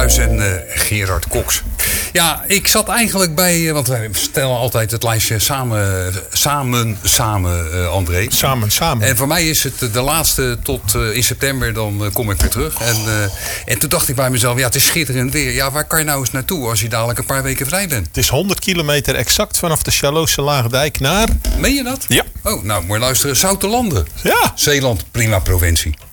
Buijs en Gerard Cox. Ja, ik zat eigenlijk bij... want wij stellen altijd het lijstje samen, André. Samen. En voor mij is het de laatste tot in september. Dan kom ik weer terug. En toen dacht ik bij mezelf, ja, het is schitterend weer. Ja, waar kan je nou eens naartoe als je dadelijk een paar weken vrij bent? Het is 100 kilometer exact vanaf de Sjaloosche Laagdijk naar... Meen je dat? Ja. Oh, nou, moet je luisteren. Zoutelanden. Ja. Zeeland, prima provincie.